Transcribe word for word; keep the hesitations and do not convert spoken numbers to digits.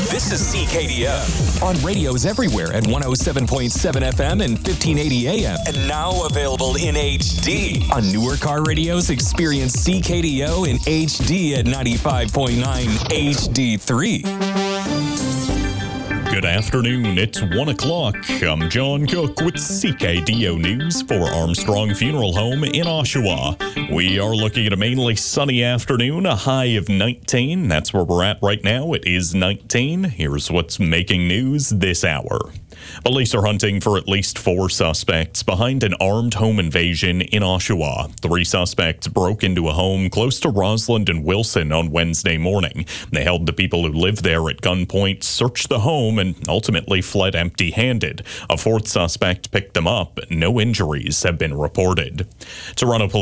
This is C K D O on radios everywhere at one oh seven point seven F M and fifteen eighty A M. And now available in H D. On newer car radios, experience C K D O in H D at ninety-five point nine H D three. Good afternoon, it's one o'clock. I'm John Cook with C K D O News for Armstrong Funeral Home in Oshawa. We are looking at a mainly sunny afternoon, a high of nineteen. That's where we're at right now. It is nineteen. Here's what's making news this hour. Police are hunting for at least four suspects behind an armed home invasion in Oshawa. Three suspects broke into a home close to Rossland and Wilson on Wednesday morning. They held the people who lived there at gunpoint, searched the home, and ultimately fled empty-handed. A fourth suspect picked them up. No injuries have been reported. Toronto police